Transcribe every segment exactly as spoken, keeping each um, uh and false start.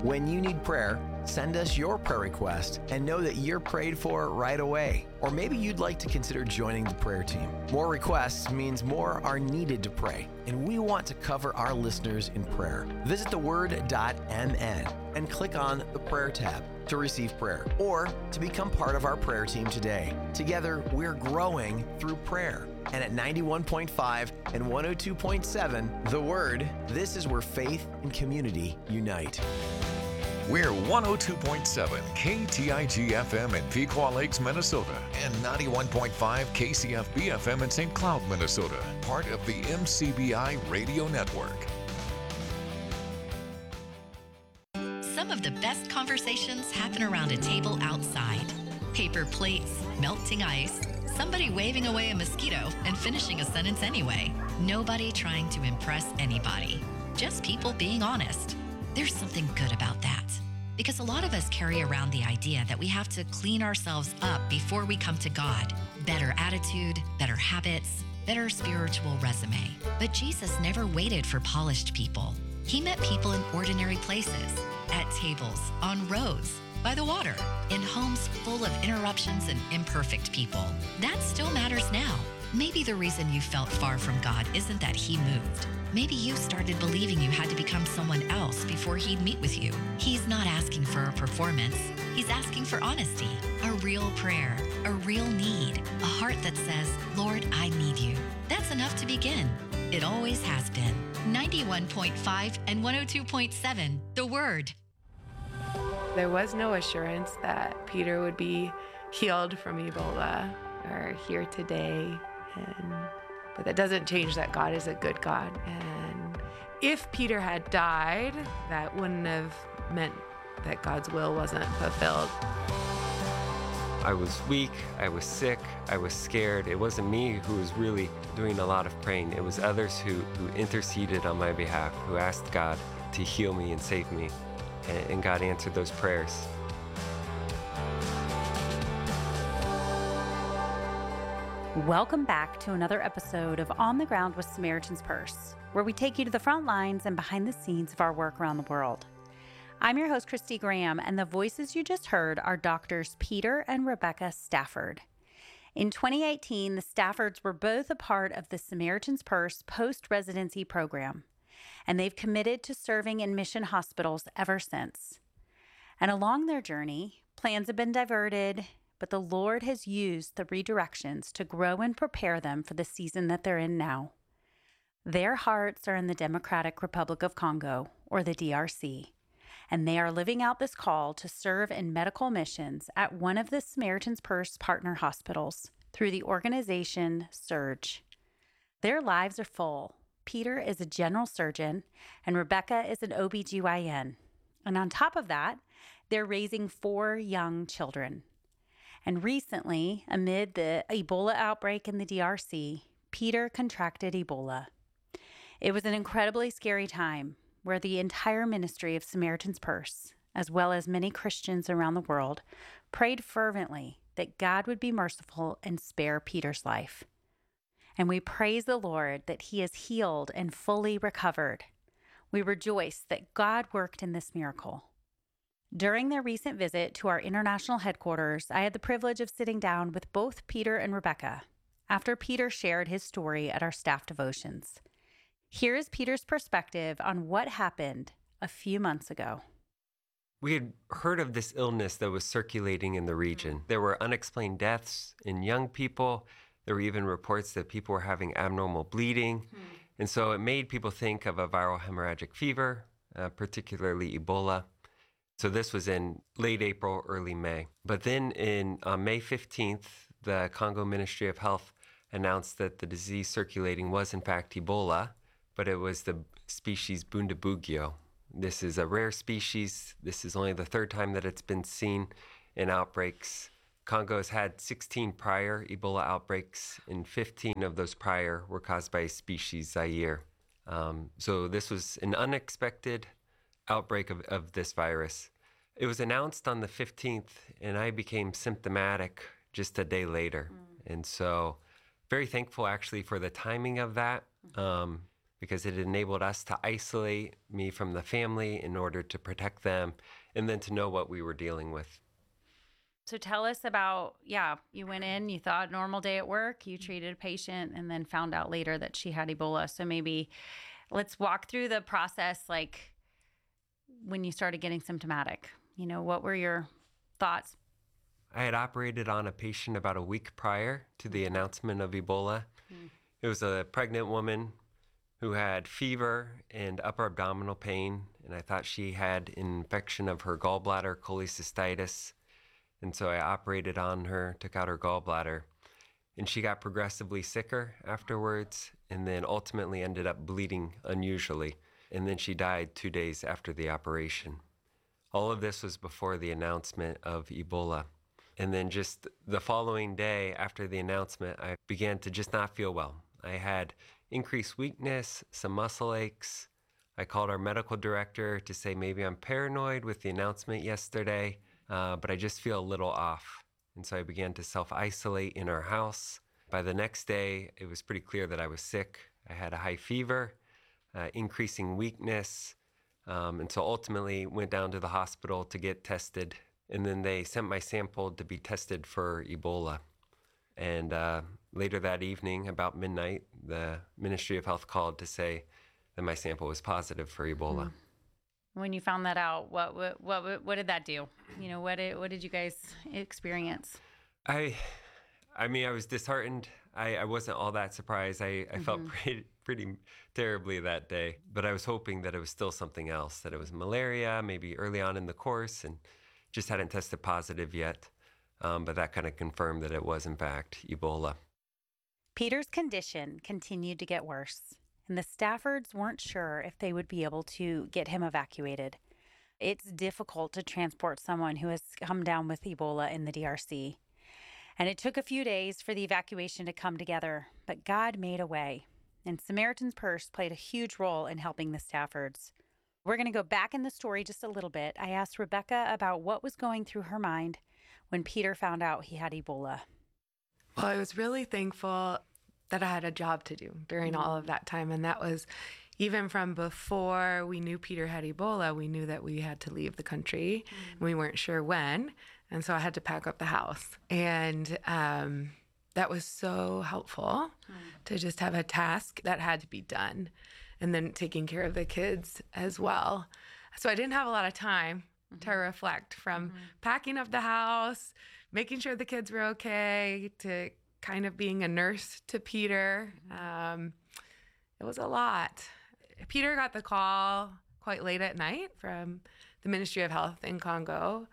When you need prayer, send us your prayer request and know that you're prayed for right away. Or maybe you'd like to consider joining the prayer team. More requests means more are needed to pray, and we want to cover our listeners in prayer. Visit the word dot m n and click on the prayer tab to receive prayer or to become part of our prayer team today. Together, we're growing through prayer. And at ninety-one point five and one oh two point seven, The Word, this is where faith and community unite. We're one oh two point seven K T I G F M in Pequot Lakes, Minnesota, and ninety-one point five K C F B F M in Saint Cloud, Minnesota, part of the M C B I Radio Network. Some of the best conversations happen around a table outside. Paper plates, melting ice, somebody waving away a mosquito and finishing a sentence anyway. Nobody trying to impress anybody. Just people being honest. There's something good about that. Because a lot of us carry around the idea that we have to clean ourselves up before we come to God. Better attitude, better habits, better spiritual resume. But Jesus never waited for polished people. He met people in ordinary places, at tables, on roads, by the water, in homes full of interruptions and imperfect people. That still matters now. Maybe the reason you felt far from God isn't that He moved. Maybe you started believing you had to become someone else before He'd meet with you. He's not asking for a performance. He's asking for honesty, a real prayer, a real need, a heart that says, Lord, I need you. That's enough to begin. It always has been. ninety-one point five and one oh two point seven, The Word. There was no assurance that Peter would be healed from Ebola or here today. And, but that doesn't change that God is a good God. And if Peter had died, that wouldn't have meant that God's will wasn't fulfilled. I was weak, I was sick, I was scared. It wasn't me who was really doing a lot of praying. It was others who, who interceded on my behalf, who asked God to heal me and save me. And, and God answered those prayers. Welcome back to another episode of On the Ground with Samaritan's Purse, where we take you to the front lines and behind the scenes of our work around the world. I'm your host, Christy Graham, and the voices you just heard are doctors Peter and Rebecca Stafford. In twenty eighteen, the Staffords were both a part of the Samaritan's Purse post-residency program, and they've committed to serving in mission hospitals ever since. And along their journey, plans have been diverted, but the Lord has used the redirections to grow and prepare them for the season that they're in now. Their hearts are in the Democratic Republic of Congo, or the D R C, and they are living out this call to serve in medical missions at one of the Samaritan's Purse partner hospitals through the organization Surge. Their lives are full. Peter is a general surgeon, and Rebecca is an O B G Y N. And on top of that, they're raising four young children. And recently, amid the Ebola outbreak in the D R C, Peter contracted Ebola. It was an incredibly scary time where the entire ministry of Samaritan's Purse, as well as many Christians around the world, prayed fervently that God would be merciful and spare Peter's life. And we praise the Lord that he is healed and fully recovered. We rejoice that God worked in this miracle. During their recent visit to our international headquarters, I had the privilege of sitting down with both Peter and Rebecca after Peter shared his story at our staff devotions. Here is Peter's perspective on what happened a few months ago. We had heard of this illness that was circulating in the region. There were unexplained deaths in young people. There were even reports that people were having abnormal bleeding. Hmm. And so it made people think of a viral hemorrhagic fever, uh, particularly Ebola. So this was in late April, early May. But then in uh, May fifteenth, the Congo Ministry of Health announced that the disease circulating was in fact Ebola, but it was the species Bundibugyo. This is a rare species. This is only the third time that it's been seen in outbreaks. Congo has had sixteen prior Ebola outbreaks, and fifteen of those prior were caused by a species Zaire. Um, so this was an unexpected outbreak of, of this virus. It was announced on the fifteenth, and I became symptomatic just a day later. Mm. And so very thankful actually for the timing of that, um, because it enabled us to isolate me from the family in order to protect them and then to know what we were dealing with. So tell us about, yeah, you went in, you thought normal day at work, you treated a patient, and then found out later that she had Ebola. So maybe let's walk through the process, like when you started getting symptomatic. You know, what were your thoughts? I had operated on a patient about a week prior to the announcement of Ebola. Mm. It was a pregnant woman who had fever and upper abdominal pain, and I thought she had an infection of her gallbladder, cholecystitis. And so I operated on her, took out her gallbladder, and she got progressively sicker afterwards, and then ultimately ended up bleeding unusually. And then she died two days after the operation. All of this was before the announcement of Ebola. And then just the following day after the announcement, I began to just not feel well. I had increased weakness, some muscle aches. I called our medical director to say maybe I'm paranoid with the announcement yesterday, uh, but I just feel a little off. And so I began to self-isolate in our house. By the next day, it was pretty clear that I was sick. I had a high fever, uh, increasing weakness, um, and so ultimately went down to the hospital to get tested. And then they sent my sample to be tested for Ebola. And uh, later that evening, about midnight, the Ministry of Health called to say that my sample was positive for Ebola. When you found that out, what what what, what did that do? You know, what did, what did you guys experience? I, I mean, I was disheartened. I, I wasn't all that surprised. I, I mm-hmm. felt pretty, pretty terribly that day, but I was hoping that it was still something else, that it was malaria, maybe early on in the course, and just hadn't tested positive yet. Um, but that kind of confirmed that it was, in fact, Ebola. Peter's condition continued to get worse, and the Staffords weren't sure if they would be able to get him evacuated. It's difficult to transport someone who has come down with Ebola in the D R C. And it took a few days for the evacuation to come together, but God made a way. And Samaritan's Purse played a huge role in helping the Staffords. We're going to go back in the story just a little bit. I asked Rebecca about what was going through her mind when Peter found out he had Ebola. Well, I was really thankful that I had a job to do during all of that time. And that was even from before we knew Peter had Ebola, we knew that we had to leave the country. Mm-hmm. We weren't sure when. And so I had to pack up the house. And um, that was so helpful mm. to just have a task that had to be done. And then taking care of the kids as well. So I didn't have a lot of time mm-hmm. to reflect from mm-hmm. packing up the house, making sure the kids were okay, to kind of being a nurse to Peter. Mm-hmm. Um, it was a lot. Peter got the call quite late at night from the Ministry of Health in Congo.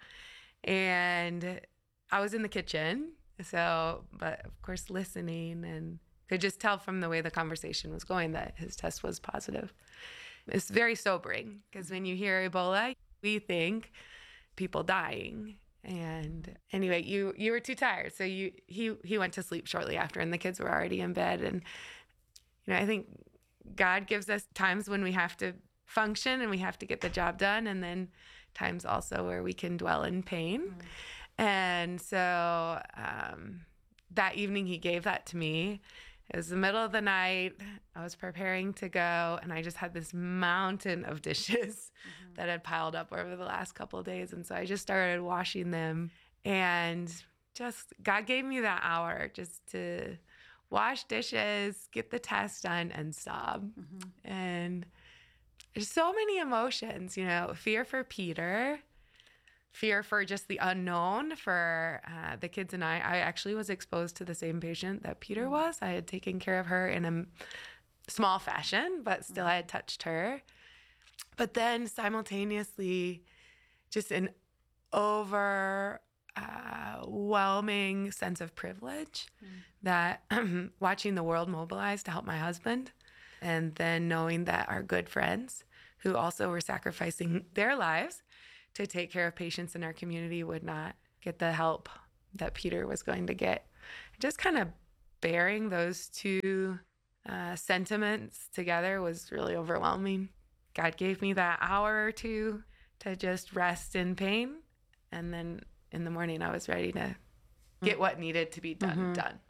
And I was in the kitchen. So, but of course, listening, and could just tell from the way the conversation was going that his test was positive. It's very sobering because when you hear Ebola, we think people dying. And anyway, you you were too tired, so you he he went to sleep shortly after, and the kids were already in bed. And you know, I think God gives us times when we have to function and we have to get the job done, and then times also where we can dwell in pain. Mm. And so um, that evening, he gave that to me. It was the middle of the night. I was preparing to go, and I just had this mountain of dishes mm-hmm. that had piled up over the last couple of days. And so I just started washing them, and just God gave me that hour just to wash dishes, get the test done, and sob. Mm-hmm. And there's so many emotions, you know, fear for Peter, fear for just the unknown for uh, the kids and I. I actually was exposed to the same patient that Peter was. I had taken care of her in a small fashion, but still I had touched her. But then simultaneously, just an overwhelming uh, sense of privilege mm. that watching the world mobilize to help my husband, and then knowing that our good friends who also were sacrificing their lives to take care of patients in our community would not get the help that Peter was going to get. Just kind of bearing those two uh, sentiments together was really overwhelming. God gave me that hour or two to just rest in pain. And then in the morning, I was ready to get what needed to be done, mm-hmm. done.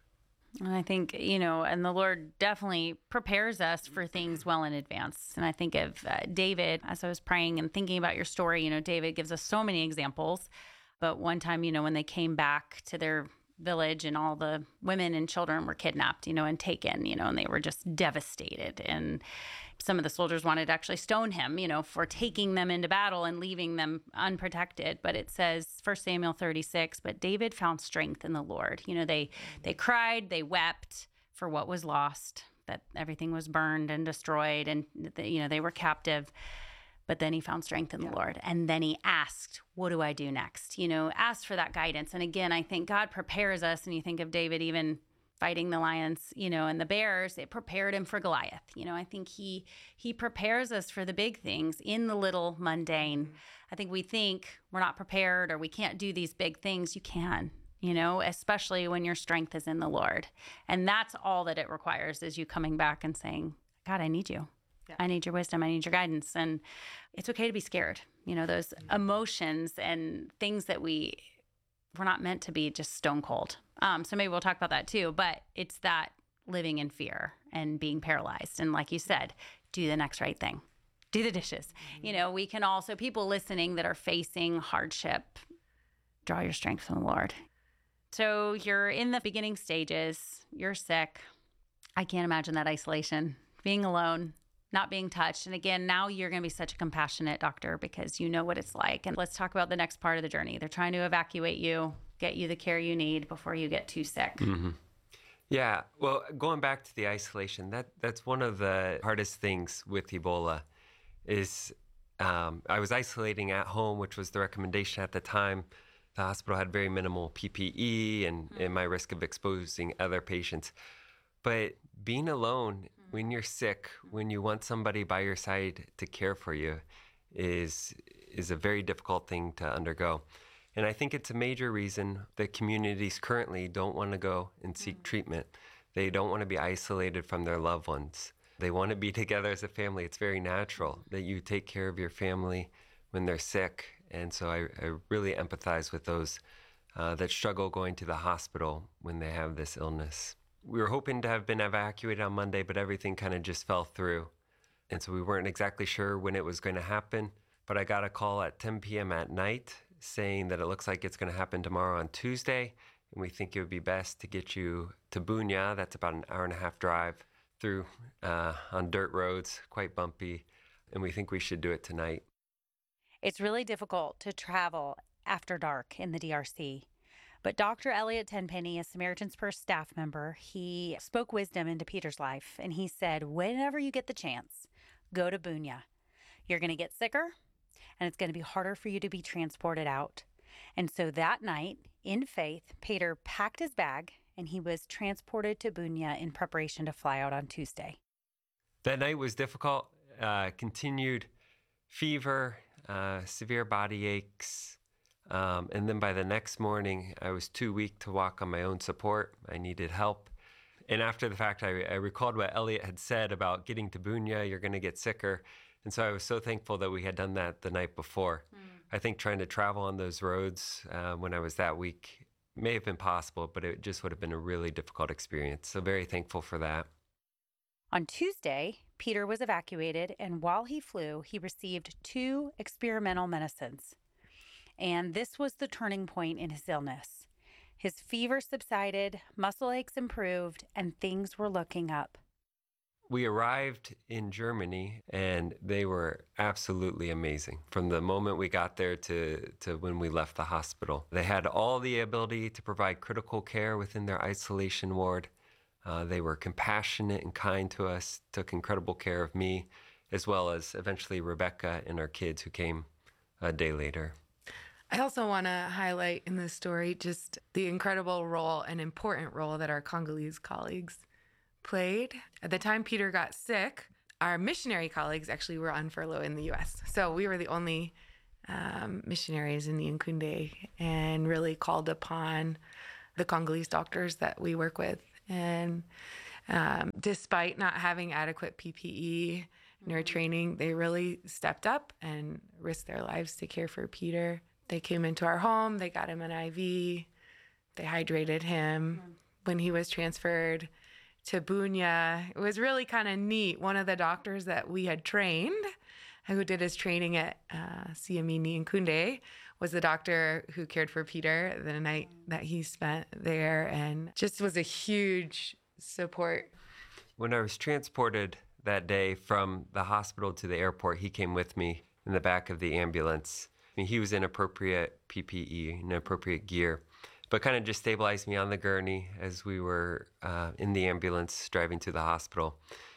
And I think, you know, and the Lord definitely prepares us for things well in advance. And I think of uh, David, as I was praying and thinking about your story, you know, David gives us so many examples. But one time, you know, when they came back to their village and all the women and children were kidnapped, you know, and taken, you know, and they were just devastated. And some of the soldiers wanted to actually stone him, you know, for taking them into battle and leaving them unprotected. But it says, First Samuel thirty-six, but David found strength in the Lord. You know, they they cried, they wept for what was lost, that everything was burned and destroyed, and, you know, they were captive. But then he found strength in the yeah. Lord. And then he asked, what do I do next? You know, asked for that guidance. And again, I think God prepares us. And you think of David even fighting the lions, you know, and the bears, it prepared him for Goliath. You know, I think he he prepares us for the big things in the little mundane. Mm-hmm. I think we think we're not prepared or we can't do these big things. You can, you know, especially when your strength is in the Lord. And that's all that it requires, is you coming back and saying, God, I need you. Yeah. I need your wisdom. I need your guidance. And it's okay to be scared. You know, those mm-hmm. emotions and things that we, we're not meant to be just stone cold. Um, so maybe we'll talk about that too, but it's that living in fear and being paralyzed. And like you said, do the next right thing, do the dishes. Mm-hmm. You know, we can also, people listening that are facing hardship, draw your strength from the Lord. So you're in the beginning stages, you're sick. I can't imagine that isolation, being alone, not being touched. And again, now you're going to be such a compassionate doctor because you know what it's like. And let's talk about the next part of the journey. They're trying to evacuate you, get you the care you need before you get too sick. Mm-hmm. Yeah. Well, going back to the isolation, that that's one of the hardest things with Ebola is um, I was isolating at home, which was the recommendation at the time. The hospital had very minimal P P E and, mm-hmm. and my risk of exposing other patients. But being alone when you're sick, when you want somebody by your side to care for you, is is a very difficult thing to undergo. And I think it's a major reason that communities currently don't want to go and seek mm-hmm. treatment. They don't want to be isolated from their loved ones. They want to be together as a family. It's very natural that you take care of your family when they're sick. And so I, I really empathize with those uh, that struggle going to the hospital when they have this illness. We were hoping to have been evacuated on Monday, but everything kind of just fell through. And so we weren't exactly sure when it was going to happen. But I got a call at ten p.m. at night saying that it looks like it's going to happen tomorrow on Tuesday. And we think it would be best to get you to Bunia. That's about an hour and a half drive through uh, on dirt roads, quite bumpy. And we think we should do it tonight. It's really difficult to travel after dark in the D R C. But Doctor Elliot Tenpenny, a Samaritan's Purse staff member, he spoke wisdom into Peter's life. And he said, whenever you get the chance, go to Bunia. You're going to get sicker, and it's going to be harder for you to be transported out. And so that night, in faith, Peter packed his bag, and he was transported to Bunia in preparation to fly out on Tuesday. That night was difficult. Uh, continued fever, uh, severe body aches. Um, and then by the next morning, I was too weak to walk on my own support. I needed help. And after the fact, I, I recalled what Elliot had said about getting to Bunia, you're going to get sicker. And so I was so thankful that we had done that the night before. Mm. I think trying to travel on those roads uh, when I was that weak may have been possible, but it just would have been a really difficult experience. So very thankful for that. On Tuesday, Peter was evacuated, and while he flew, he received two experimental medicines. And this was the turning point in his illness. His fever subsided, muscle aches improved, and things were looking up. We arrived in Germany, and they were absolutely amazing. From the moment we got there to, to when we left the hospital. They had all the ability to provide critical care within their isolation ward. Uh, they were compassionate and kind to us, took incredible care of me, as well as eventually Rebecca and our kids who came a day later. I also want to highlight in this story just the incredible role and important role that our Congolese colleagues played. At the time Peter got sick, our missionary colleagues actually were on furlough in the U S. So we were the only um, missionaries in the Nkunde and really called upon the Congolese doctors that we work with. And um, despite not having adequate P P E nor training, they really stepped up and risked their lives to care for Peter. They came into our home, they got him an I V, they hydrated him. Mm. when he was transferred to Bunya, it was really kind of neat. One of the doctors that we had trained, who did his training at uh, Siamini Nkunde, was the doctor who cared for Peter the night that he spent there, and just was a huge support. When I was transported that day from the hospital to the airport, he came with me in the back of the ambulance. I mean, he was in appropriate P P E, in appropriate gear, but kind of just stabilized me on the gurney as we were uh, in the ambulance driving to the hospital.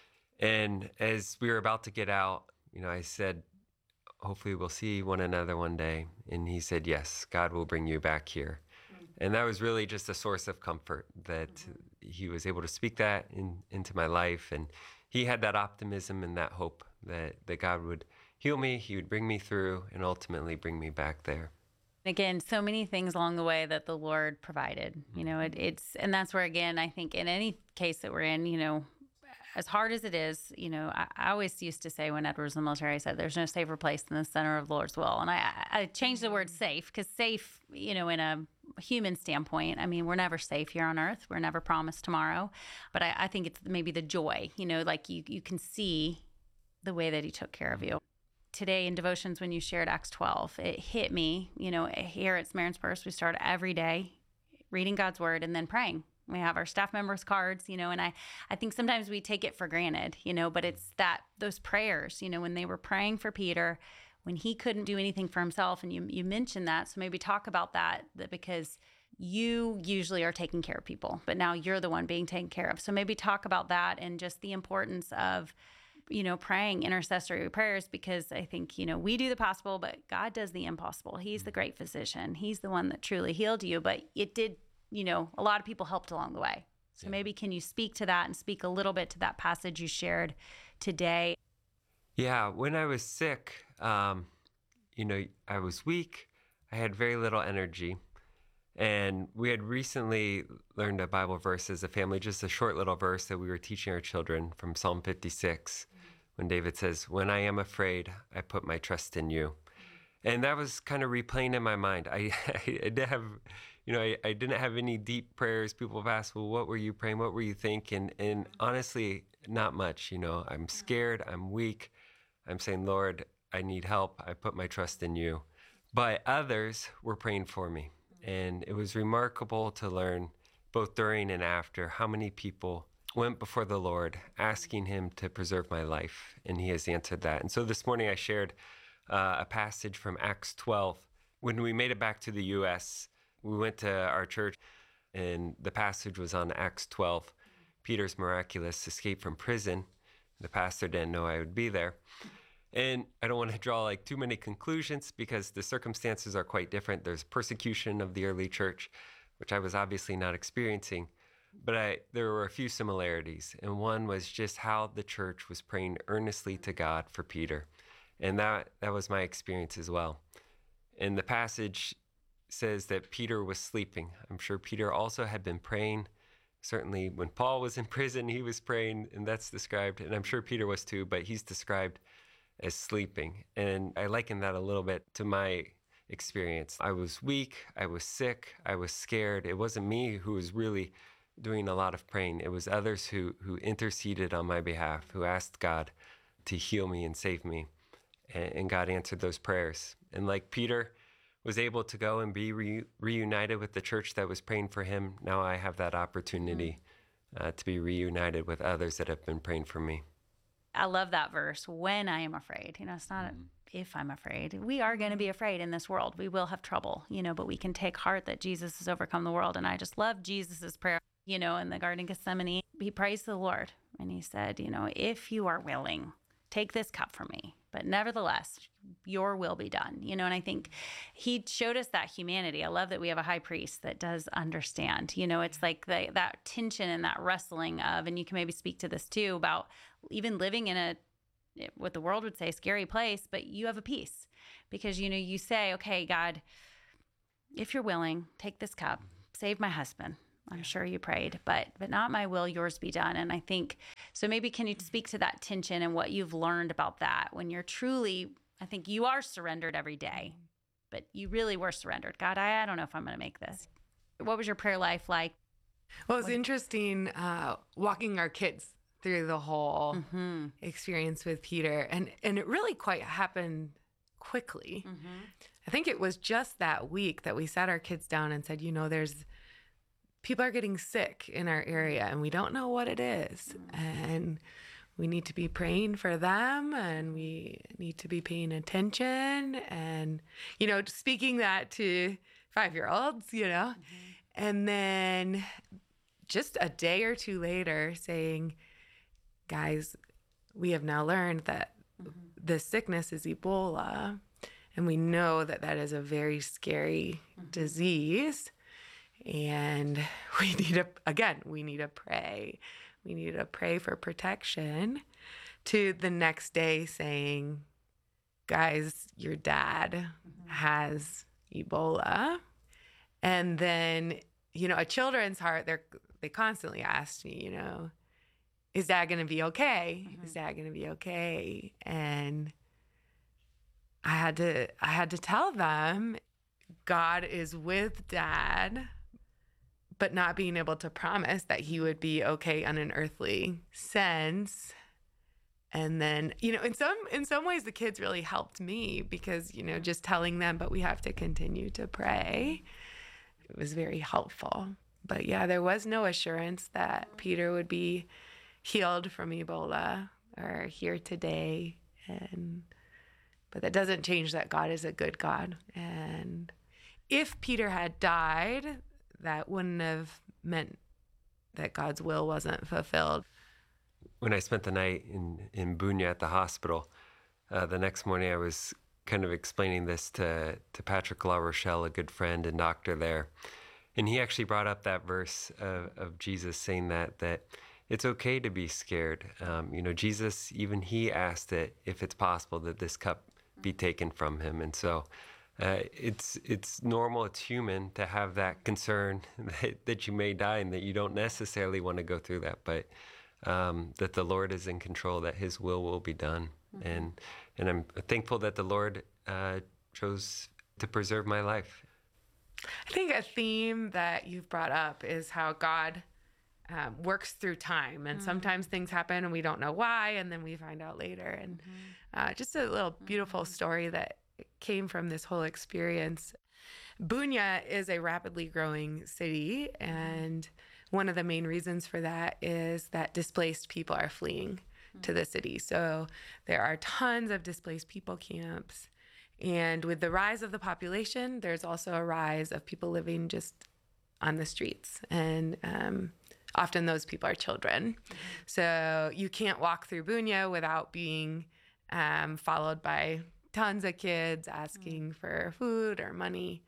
And as we were about to get out, you know, I said, hopefully we'll see one another one day. And he said, yes, God will bring you back here. Mm-hmm. And that was really just a source of comfort that mm-hmm. he was able to speak that in, into my life. And he had that optimism and that hope that, that God would heal me, he would bring me through, and ultimately bring me back there. Again, so many things along the way that the Lord provided, you know, it, it's, and that's where, again, I think in any case that we're in, you know, as hard as it is, you know, I, I always used to say when Edward was in the military, I said, there's no safer place than the center of the Lord's will. And I, I changed the word safe, because safe, you know, in a human standpoint, I mean, we're never safe here on earth. We're never promised tomorrow. But I, I think it's maybe the joy, you know, like you, you can see the way that he took care of you. Today in devotions, when you shared Acts twelve, it hit me, you know, here at Samaritan's Purse, we start every day reading God's word and then praying. We have our staff members' cards, you know, and I, I think sometimes we take it for granted, you know, but it's that, those prayers, you know, when they were praying for Peter, when he couldn't do anything for himself, and you, you mentioned that, so maybe talk about that, that because you usually are taking care of people, but now you're the one being taken care of. So maybe talk about that and just the importance of, you know, praying intercessory prayers, because I think, you know, we do the possible, but God does the impossible. He's the great physician. He's the one that truly healed you, but it did, you know, a lot of people helped along the way. So yeah. Maybe can you speak to that and speak a little bit to that passage you shared today? Yeah, when I was sick, um, you know, I was weak. I had very little energy. And we had recently learned a Bible verse as a family, just a short little verse that we were teaching our children from Psalm fifty-six, when David says, when I am afraid, I put my trust in you. And that was kind of replaying in my mind. I, I did have, you know, I, I didn't have any deep prayers. People have asked, well, what were you praying? What were you thinking? And honestly, not much. You know, I'm scared. I'm weak. I'm saying, Lord, I need help. I put my trust in you. But others were praying for me. And it was remarkable to learn, both during and after, how many people went before the Lord asking him to preserve my life. And he has answered that. And so this morning I shared uh, a passage from Acts twelve. When we made it back to the U S, we went to our church, and the passage was on Acts twelve, Peter's miraculous escape from prison. The pastor didn't know I would be there. And I don't want to draw like too many conclusions, because the circumstances are quite different. There's persecution of the early church, which I was obviously not experiencing, but I, there were a few similarities. And one was just how the church was praying earnestly to God for Peter. And that, that was my experience as well. And the passage says that Peter was sleeping. I'm sure Peter also had been praying. Certainly when Paul was in prison, he was praying, and that's described. And I'm sure Peter was too, but he's described as sleeping. And I liken that a little bit to my experience. I was weak, I was sick, I was scared. It wasn't me who was really doing a lot of praying. It was others who, who interceded on my behalf, who asked God to heal me and save me. And, and God answered those prayers. And like Peter was able to go and be re- reunited with the church that was praying for him, now I have that opportunity uh, to be reunited with others that have been praying for me. I love that verse, when I am afraid. You know, it's not mm. a, if I'm afraid. We are going to be afraid in this world. We will have trouble, you know, but we can take heart that Jesus has overcome the world. And I just love Jesus's prayer, you know, in the Garden of Gethsemane. He praised the Lord, and he said, you know, if you are willing, take this cup from me, but nevertheless, your will be done, you know. And I think he showed us that humanity. I love that we have a high priest that does understand, you know, it's like the, that tension and that wrestling of, and you can maybe speak to this too, about even living in a, what the world would say, scary place, but you have a peace because, you know, you say, okay, God, if you're willing, take this cup, save my husband. I'm sure you prayed, but but not my will, yours be done. And I think, so maybe can you speak to that tension and what you've learned about that when you're truly, I think you are surrendered every day, but you really were surrendered. God, I, I don't know if I'm going to make this. What was your prayer life like? Well, it's interesting uh, walking our kids through the whole mm-hmm. experience with Peter. And, and it really quite happened quickly. Mm-hmm. I think it was just that week that we sat our kids down and said, you know, there's people are getting sick in our area and we don't know what it is. Mm-hmm. And we need to be praying for them and we need to be paying attention and, you know, speaking that to five-year-olds, you know, mm-hmm. and then just a day or two later saying, guys, we have now learned that mm-hmm. this sickness is Ebola, and we know that that is a very scary mm-hmm. disease, and we need to, again, we need to pray. We need to pray for protection, to the next day saying, guys, your dad mm-hmm. has Ebola. And then, you know, a children's heart, they're, they constantly asked me, you know, is dad going to be okay? Mm-hmm. Is dad going to be okay? And I had to, I had to tell them God is with dad, but not being able to promise that he would be okay on an earthly sense. And then, you know, in some, in some ways the kids really helped me because, you know, just telling them, but we have to continue to pray. It was very helpful. But yeah, there was no assurance that Peter would be healed from Ebola or here today. And but that doesn't change that God is a good God. And if Peter had died, that wouldn't have meant that God's will wasn't fulfilled. When I spent the night in, in Bunya at the hospital, uh, the next morning I was kind of explaining this to, to Patrick La Rochelle, a good friend and doctor there. And he actually brought up that verse of, of Jesus saying that, that it's okay to be scared. Um, you know, Jesus, even he asked it, if it's possible that this cup be taken from him. And so uh, it's it's normal, it's human to have that concern that, that you may die and that you don't necessarily want to go through that, but um, that the Lord is in control, that his will will be done. Mm-hmm. And and I'm thankful that the Lord uh, chose to preserve my life. I think a theme that you've brought up is how God um, works through time. And mm-hmm. sometimes things happen and we don't know why, and then we find out later. And mm-hmm. uh, just a little beautiful mm-hmm. story that came from this whole experience. Bunya is a rapidly growing city, and one of the main reasons for that is that displaced people are fleeing mm-hmm. to the city. So there are tons of displaced people camps. And with the rise of the population, there's also a rise of people living just on the streets. And um, often those people are children. Mm-hmm. So you can't walk through Bunya without being um, followed by tons of kids asking mm-hmm. for food or money.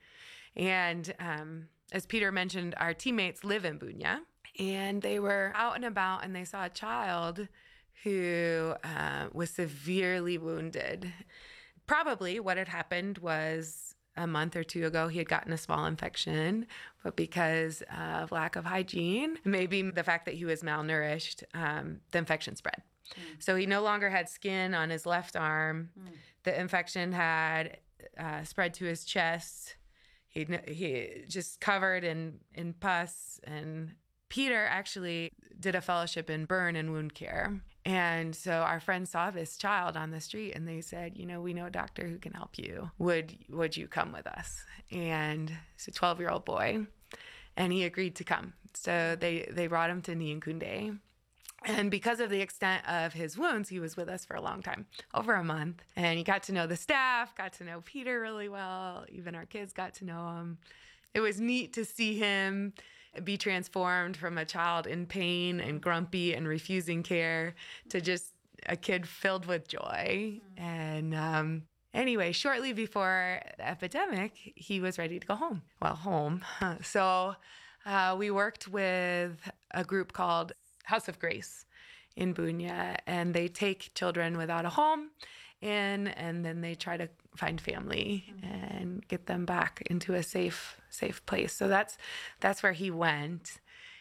And um, as Peter mentioned, our teammates live in Bunya. And they were out and about and they saw a child who uh, was severely wounded. Probably what had happened was a month or two ago, he had gotten a small infection, but because of lack of hygiene, maybe the fact that he was malnourished, um, the infection spread. Mm. So he no longer had skin on his left arm. Mm. The infection had uh, spread to his chest. He he just covered in, in pus. And Peter actually did a fellowship in burn and wound care. And so our friends saw this child on the street and they said, you know, we know a doctor who can help you. Would would you come with us? And it's a twelve-year-old boy, and he agreed to come. So they, they brought him to Nyankunde. And because of the extent of his wounds, he was with us for a long time, over a month. And he got to know the staff, got to know Peter really well. Even our kids got to know him. It was neat to see him be transformed from a child in pain and grumpy and refusing care to just a kid filled with joy. Mm-hmm. And um, anyway, shortly before the epidemic, he was ready to go home. Well, home. So uh, we worked with a group called House of Grace in Bunya, and they take children without a home in, and then they try to find family mm-hmm. and get them back into a safe, safe place. So that's that's where he went.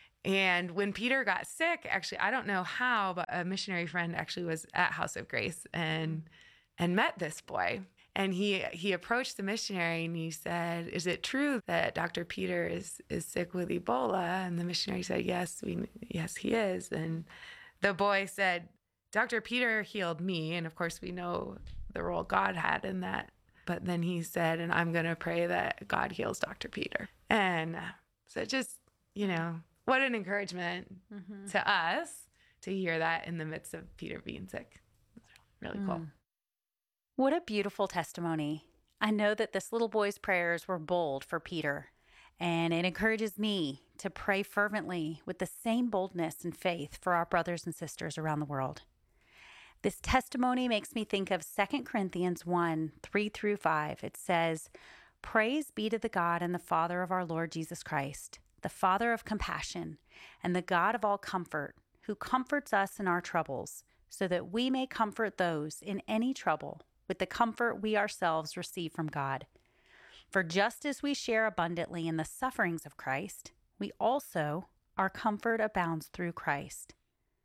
And when Peter got sick, actually, I don't know how, but a missionary friend actually was at House of Grace and and met this boy. And he he approached the missionary and he said, "Is it true that Doctor Peter is is sick with Ebola?" And the missionary said, "Yes, we yes he is." And the boy said, "Doctor Peter healed me," and of course we know the role God had in that. But then he said, "And I'm going to pray that God heals Doctor Peter." And so just, you know, what an encouragement mm-hmm. to us to hear that in the midst of Peter being sick. It's really mm. cool. What a beautiful testimony. I know that this little boy's prayers were bold for Peter, and it encourages me to pray fervently with the same boldness and faith for our brothers and sisters around the world. This testimony makes me think of Second Corinthians one, three through five. It says, "Praise be to the God and the Father of our Lord Jesus Christ, the Father of compassion and the God of all comfort, who comforts us in our troubles, so that we may comfort those in any trouble with the comfort we ourselves receive from God. For just as we share abundantly in the sufferings of Christ, we also, our comfort abounds through Christ."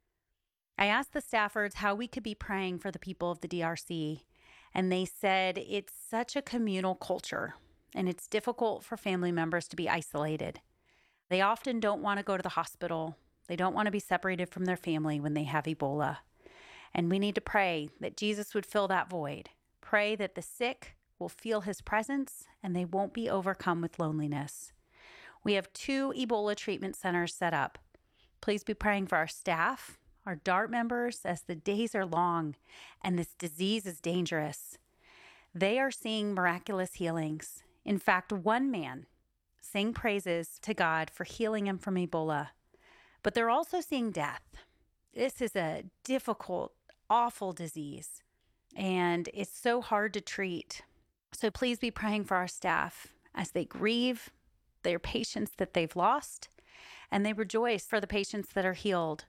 I asked the Staffords how we could be praying for the people of the D R C, and they said it's such a communal culture, and it's difficult for family members to be isolated. They often don't want to go to the hospital. They don't want to be separated from their family when they have Ebola. And we need to pray that Jesus would fill that void. Pray that the sick will feel his presence and they won't be overcome with loneliness. We have two Ebola treatment centers set up. Please be praying for our staff, our DART members, as the days are long and this disease is dangerous. They are seeing miraculous healings. In fact, one man sang praises to God for healing him from Ebola, but they're also seeing death. This is a difficult, awful disease, and it's so hard to treat. So please be praying for our staff as they grieve their patients that they've lost, and they rejoice for the patients that are healed.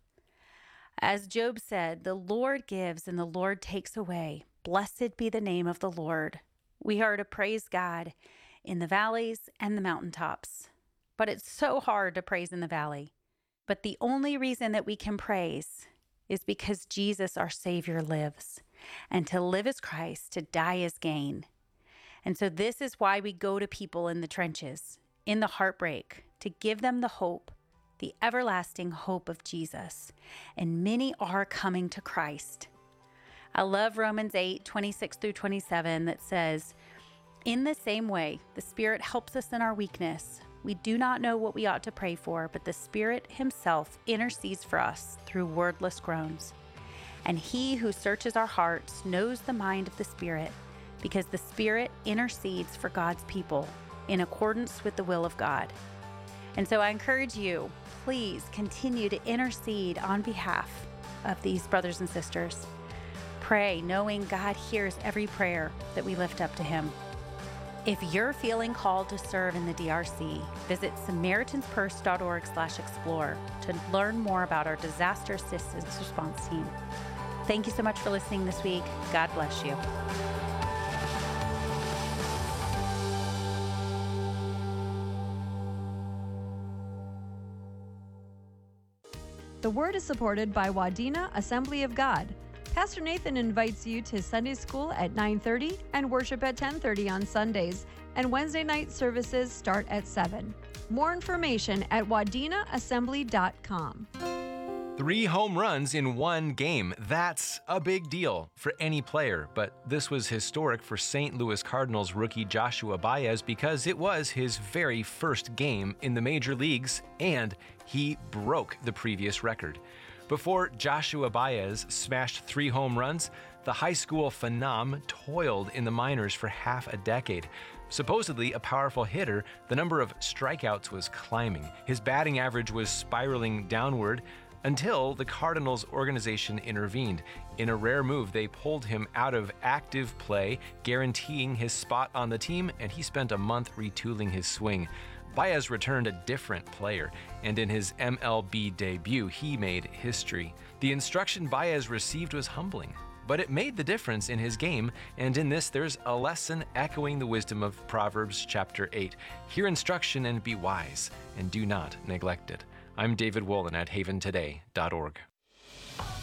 As Job said, "The Lord gives and the Lord takes away. Blessed be the name of the Lord." We are to praise God in the valleys and the mountaintops, but it's so hard to praise in the valley. But the only reason that we can praise is because Jesus, our Savior, lives. And to live is Christ, to die is gain. And so this is why we go to people in the trenches, in the heartbreak, to give them the hope, the everlasting hope of Jesus. And many are coming to Christ. I love Romans eight, twenty-six through twenty-seven that says, "In the same way, the Spirit helps us in our weakness. We do not know what we ought to pray for, but the Spirit himself intercedes for us through wordless groans. And he who searches our hearts knows the mind of the Spirit, because the Spirit intercedes for God's people in accordance with the will of God." And so I encourage you, please continue to intercede on behalf of these brothers and sisters. Pray knowing God hears every prayer that we lift up to him. If you're feeling called to serve in the D R C, visit samaritanspurse.org slash explore to learn more about our disaster assistance response team. Thank you so much for listening this week. God bless you. The Word is supported by Wadena Assembly of God. Pastor Nathan invites you to Sunday school at nine thirty and worship at ten thirty on Sundays, and Wednesday night services start at seven. More information at wadena assembly dot com. Three home runs in one game. That's a big deal for any player, but this was historic for Saint Louis Cardinals rookie Joshua Baez because it was his very first game in the major leagues, and he broke the previous record. Before Joshua Baez smashed three home runs, the high school phenom toiled in the minors for half a decade. Supposedly a powerful hitter, the number of strikeouts was climbing. His batting average was spiraling downward until the Cardinals organization intervened. In a rare move, they pulled him out of active play, guaranteeing his spot on the team, and he spent a month retooling his swing. Baez returned a different player, and in his M L B debut, he made history. The instruction Baez received was humbling, but it made the difference in his game, and in this there's a lesson echoing the wisdom of Proverbs chapter eight. Hear instruction and be wise, and do not neglect it. I'm David Wolin at haven today dot org.